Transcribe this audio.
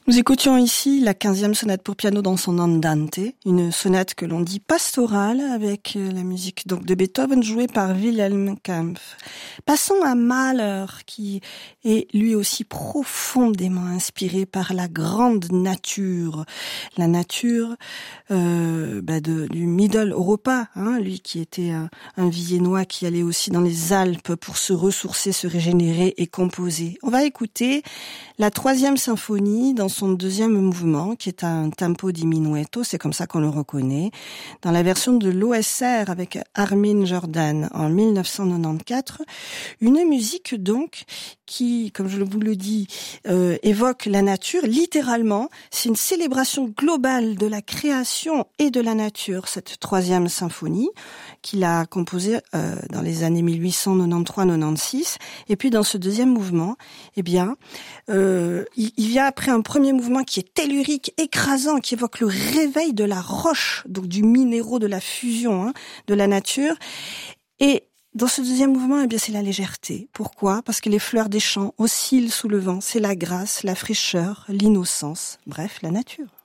Nous écoutions ici la 15e sonate pour piano dans son andante, une sonate que l'on dit pastorale avec la musique donc de Beethoven jouée par Wilhelm Kempff. Passons à Mahler qui est lui aussi profondément inspiré par la grande nature, la nature du Middle Europa, lui qui était un Viennois qui allait aussi dans les Alpes pour se ressourcer, se régénérer et composer. On va écouter la 3e symphonie dans son 2e mouvement, qui est un tempo diminuito, c'est comme ça qu'on le reconnaît, dans la version de l'OSR avec Armin Jordan en 1994. Une musique donc qui, comme je vous le dis, évoque la nature. Littéralement, c'est une célébration globale de la création et de la nature, cette 3e symphonie qu'il a composée dans les années 1893-96. Et puis dans ce 2e mouvement, il vient après un premier mouvement qui est tellurique, écrasant, qui évoque le réveil de la roche, donc du minéraux, de la fusion de la nature. Et dans ce 2e mouvement, c'est la légèreté. Pourquoi ? Parce que les fleurs des champs oscillent sous le vent. C'est la grâce, la fraîcheur, l'innocence, bref, la nature.